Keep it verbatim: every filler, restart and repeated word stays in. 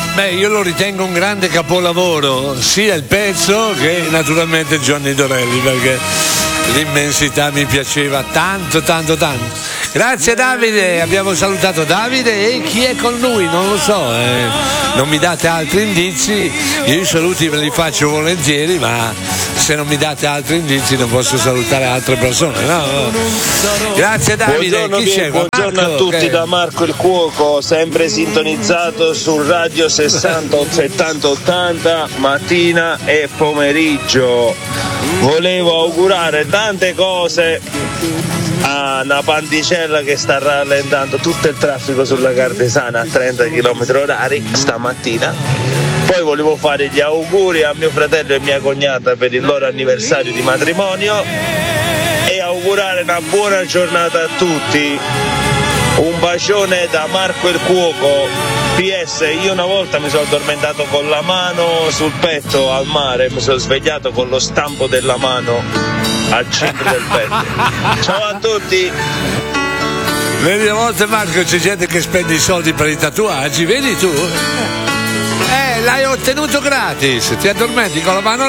Beh, io lo ritengo un grande capolavoro, sia il pezzo che naturalmente Johnny Dorelli, perché l'immensità mi piaceva tanto, tanto, tanto. Grazie Davide, abbiamo salutato Davide e chi è con lui? Non lo so, eh. Non mi date altri indizi, io i saluti ve li faccio volentieri, ma se non mi date altri indizi non posso salutare altre persone, no? Grazie Davide. Buongiorno, chi c'è? buongiorno Marco, a tutti che... da Marco il Cuoco, sempre sintonizzato su Radio sessanta settanta ottanta mattina e pomeriggio. Volevo augurare tante cose a una pandicella che sta rallentando tutto il traffico sulla Cardesana a trenta chilometri orari stamattina. Poi volevo fare gli auguri a mio fratello e mia cognata per il loro anniversario di matrimonio e augurare una buona giornata a tutti. Un bacione da Marco il Cuoco. P S, io una volta mi sono addormentato con la mano sul petto al mare, mi sono svegliato con lo stampo della mano al centro del petto. Ciao a tutti. Vedi, a volte Marco c'è gente che spende i soldi per i tatuaggi, vedi tu? Eh, l'hai ottenuto gratis, ti addormenti con la mano